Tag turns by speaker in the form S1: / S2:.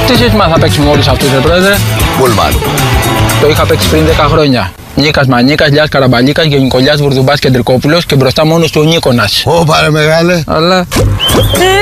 S1: Τι σύστημα θα παίξουμε όλους αυτούς, πρόεδρε?
S2: Πούλμαν.
S1: Το είχα παίξει πριν 10 χρόνια. Νίκας Μανίκας, Λιάς Καραμπαλίκας, Γενικολιάς Βουρδουμπάς Κεντρικόπουλος και μπροστά μόνος του ο Νίκονας.
S2: Ω, πάρε μεγάλε.
S1: Αλλά...